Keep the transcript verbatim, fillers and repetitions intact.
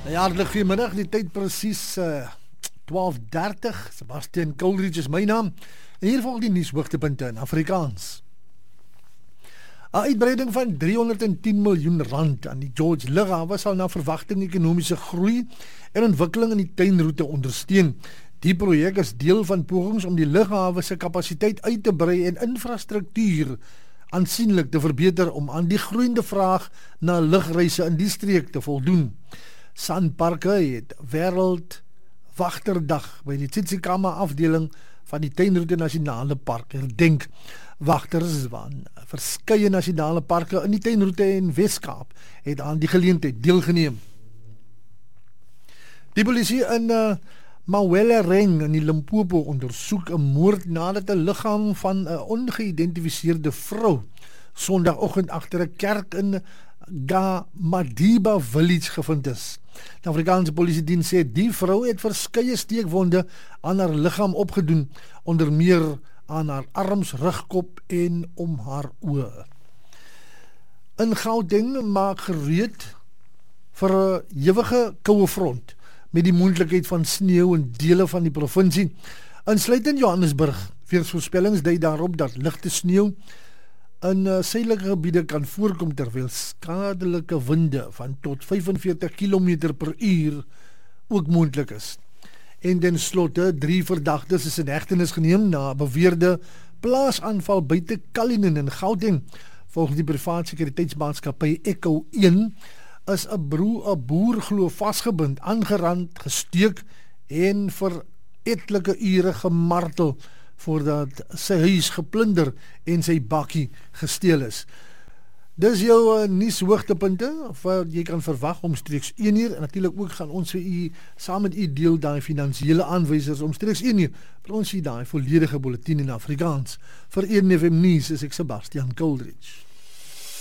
Ja, hartlik goeiemiddag, die tyd presies uh, twaalf dertig, Sebastian Coleridge is my naam, en hier volg die nuushoogtepunte in Afrikaans. 'n Uitbreiding van driehonderdtien miljoen rand aan die George Lughawe sal na verwagting ekonomiese groei en ontwikkeling in die tuinroete ondersteun. Die projek is deel van pogings om die lughawe se kapasiteit uit te brei en infrastruktuur aansienlik te verbeter om aan die groeiende vraag na lugreise in die streek te voldoen. Sanparks het Wêreldwagterdag by die Tsitsikamma afdeling van die Tuinroete Nasionale Park herdenk. Wagters van verskeie nasionale parke in die Tuinroete en Weskaap het aan die geleentheid deelgeneem. Die polisie in uh, Mawelereng in die Limpopo ondersoek 'n moord nadat 'n liggaam van 'n ongeïdentifiseerde vrou Sondagoggend agter 'n kerk in Gamadiba village gevind is. Die Afrikaanse Polisiediens sê die vrou het verskeie steekwonde aan haar liggaam opgedoen, onder meer aan haar arms, rugkop en om haar oë. In Gauteng maak gereed vir 'n ewige koue front met die moontlikheid van sneeu in dele van die provinsie. Insluitend Johannesburg, weervoorspellings dui daarop dat ligte sneeu in uh, suidelike gebiede kan voorkom terwyl skadelike winde van tot vyfenveertig kilometer per uur ook moontlik is. En ten slotte, drie verdagtes is in hegtenis geneem na beweerde plaasaanval buite Cullinan in Gauteng. Volgens die privaat sekuriteitsmaatskappy Echo een is 'n broer 'n boer glo vasgebind, aangerand, gesteek en vir etlike ure gemartel voordat sy huis geplunder en sy bakkie gesteel is. Dis jou uh, nuushoogtepunte, of uh, jy kan verwag omstreeks een uur, en natuurlik ook gaan ons vir u, saam met u deel daai finansiële aanwysers omstreeks een uur, vir ons hier daai volledige bulletin in Afrikaans. Vir E N F M nuus is ek Sebastian Coleridge.